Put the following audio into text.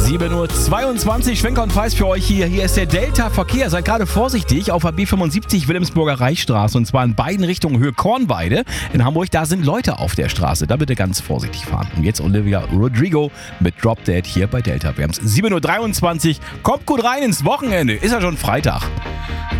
7:22 Uhr, Schwenker und Preis für euch hier. Hier ist der Delta-Verkehr. Seid gerade vorsichtig auf der B75 Wilhelmsburger Reichsstraße, und zwar in beiden Richtungen Höhe Kornweide. In Hamburg, da sind Leute auf der Straße. Da bitte ganz vorsichtig fahren. Und jetzt Olivia Rodrigo mit Drop Dead hier bei Delta. Wir haben es 7:23 Uhr. Kommt gut rein ins Wochenende. Ist ja schon Freitag.